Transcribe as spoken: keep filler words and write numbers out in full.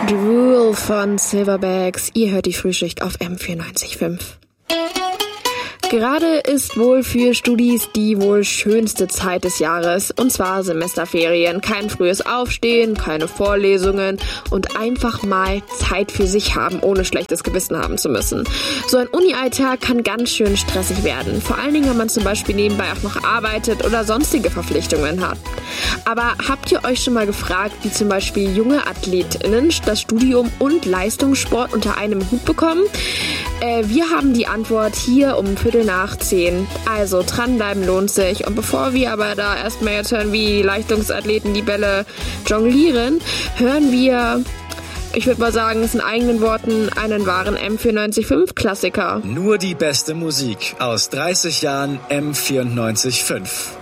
Drool von Silverbacks. Ihr hört die Frühschicht auf M vierundneunzig Komma fünf. Gerade ist wohl für Studis die wohl schönste Zeit des Jahres, und zwar Semesterferien. Kein frühes Aufstehen, keine Vorlesungen und einfach mal Zeit für sich haben, ohne schlechtes Gewissen haben zu müssen. So ein Uni-Alltag kann ganz schön stressig werden, vor allen Dingen, wenn man zum Beispiel nebenbei auch noch arbeitet oder sonstige Verpflichtungen hat. Aber habt ihr euch schon mal gefragt, wie zum Beispiel junge AthletInnen das Studium und Leistungssport unter einem Hut bekommen? Äh, wir haben die Antwort hier um Viertel nach zehn. Also dranbleiben lohnt sich. Und bevor wir aber da erstmal jetzt hören, wie die Leistungsathleten die Bälle jonglieren, hören wir, ich würde mal sagen, es in eigenen Worten, einen wahren M vierundneunzig Komma fünf Klassiker. Nur die beste Musik aus dreißig Jahren M vierundneunzig Komma fünf.